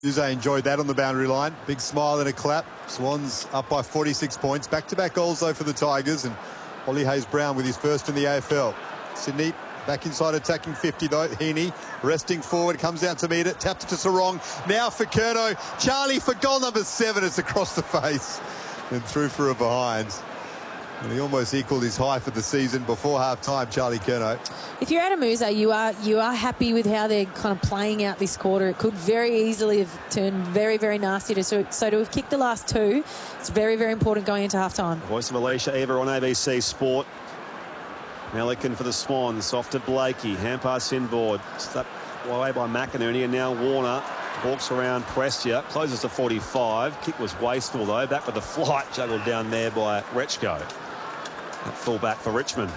Uze enjoyed that on the boundary line. Big smile and a clap. Swans up by 46 points. Back-to-back goals, though, for the Tigers. And Ollie Hayes-Brown with his first in the AFL. Sydney back inside attacking 50, though. Heaney resting forward, comes out to meet it. Tapped it to Sarong. Now for Curnow. Charlie for goal number 7. It's across the face and through for a behind. And he almost equalled his high for the season before half-time, Charlie Curnow. If you're Adam Yze, you are happy with how they're kind of playing out this quarter. It could very easily have turned very, very nasty. So to have kicked the last two, it's very, very important going into half-time. Voice of Alicia Eva on ABC Sport. Melican for the Swans, off to Blakey. Hand pass inboard. Slapped away by McInerney, and now Warner walks around Prestia. Closes to 45. Kick was wasteful, though. Back with the flight, juggled down there by Rechko. At full-back for Richmond.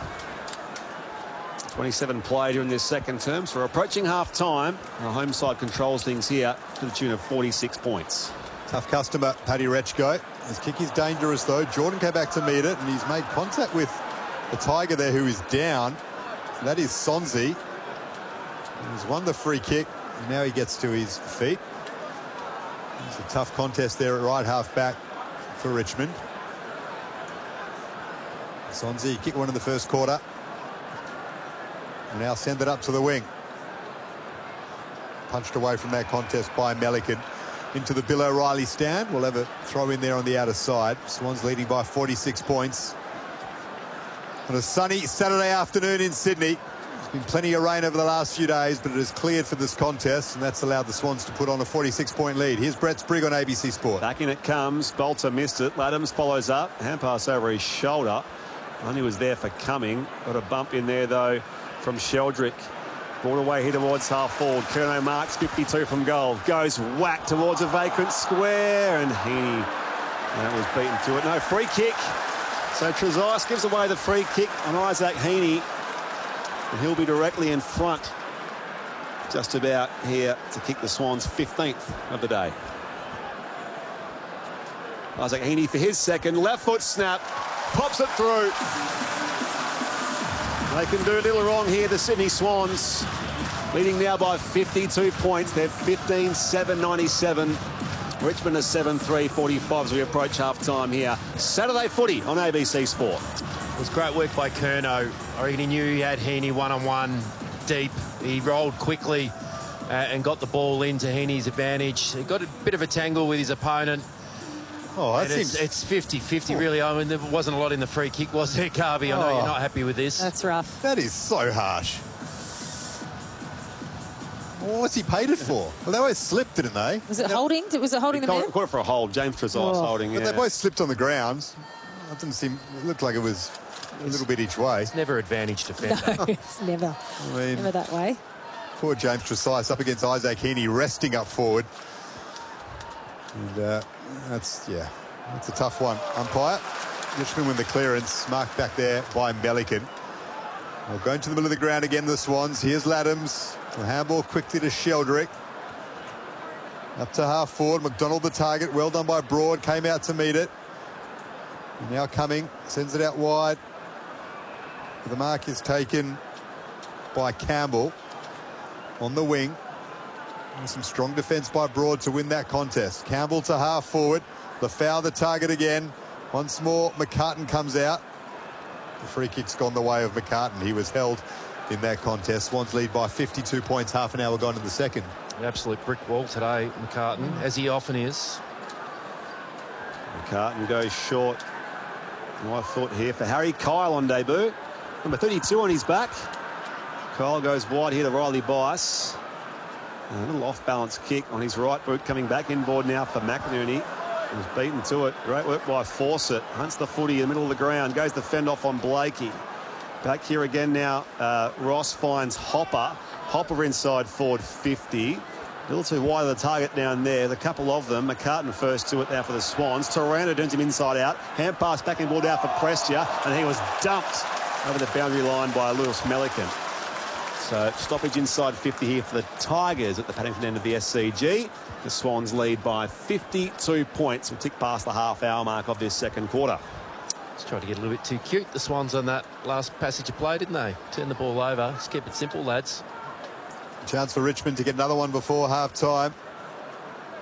27 played in this second term, so we're approaching half-time. The home side controls things here to the tune of 46 points. Tough customer, Paddy Rechko. His kick is dangerous, though. Jordan came back to meet it, and he's made contact with the Tiger there, who is down. That is Sonzi. He's won the free kick, and now he gets to his feet. It's a tough contest there at right half-back for Richmond. Sonzi kicked one in the first quarter. And now send it up to the wing. Punched away from that contest by Melican. Into the Bill O'Reilly stand. We'll have a throw in there on the outer side. Swans leading by 46 points. On a sunny Saturday afternoon in Sydney. There's been plenty of rain over the last few days, but it has cleared for this contest, and that's allowed the Swans to put on a 46-point lead. Here's Brett Sprigg on ABC Sport. Back in it comes. Bolter missed it. Laddams follows up. Hand pass over his shoulder. Only was there for Cumming. Got a bump in there, though, from Sheldrick. Brought away here towards half forward. Curnow marks 52 from goal. Goes whack towards a vacant square, and Heaney was beaten to it. No, free kick. So Trezise gives away the free kick on Isaac Heaney. And he'll be directly in front just about here to kick the Swans' 15th of the day. Isaac Heaney for his second. Left foot snap. Pops it through. They can do a little wrong here, the Sydney Swans. Leading now by 52 points. They're 15-7-97. Richmond is 7-3-45 as we approach half-time here. Saturday footy on ABC Sport. It was great work by Curnow. I reckon he knew he had Heaney one-on-one deep. He rolled quickly and got the ball into Heaney's advantage. He got a bit of a tangle with his opponent. Oh, that seems... It's 50-50, really. I mean, there wasn't a lot in the free kick, was there, Carby? I know you're not happy with this. That's rough. That is so harsh. Well, what's he paid it for? Well, they both slipped, didn't they? Was it holding? Was it holding the man? Caught it for a hold. James Trezise holding, yeah. But they both slipped on the ground. That didn't seem... It looked like it was a little bit each way. It's never advantage defender. No, it's never. I mean, never that way. Poor James Trezise up against Isaac Heaney, resting up forward. And that's a tough one. Umpire. Richmond win the clearance. Marked back there by Melican. Well, going to the middle of the ground again, the Swans. Here's Laddams. The handball quickly to Sheldrick. Up to half forward. McDonald the target. Well done by Broad. Came out to meet it. And now Cumming. Sends it out wide. The mark is taken by Campbell on the wing. And some strong defence by Broad to win that contest. Campbell to half forward. Lafau the target again. Once more, McCartan comes out. The free kick's gone the way of McCartan. He was held in that contest. Swans lead by 52 points, half an hour gone in the second. An absolute brick wall today, McCartan, as he often is. McCartan goes short. My thought here for Harry Kyle on debut. Number 32 on his back. Kyle goes wide here to Riley Bice. A little off-balance kick on his right boot, coming back inboard now for McInerney. He was beaten to it. Great work by Fawcett. Hunts the footy in the middle of the ground. Goes to fend off on Blakey. Back here again now. Ross finds Hopper. Hopper inside forward 50. A little too wide of the target down there. The couple of them. McCartan first to it now for the Swans. Taranto turns him inside out. Hand pass back in ball down for Prestia. And he was dumped over the boundary line by Lewis Melican. So stoppage inside 50 here for the Tigers at the Paddington end of the SCG. The Swans lead by 52 points. We'll tick past the half-hour mark of this second quarter. Just tried to get a little bit too cute, the Swans, on that last passage of play, didn't they? Turn the ball over. Just keep it simple, lads. Chance for Richmond to get another one before half-time.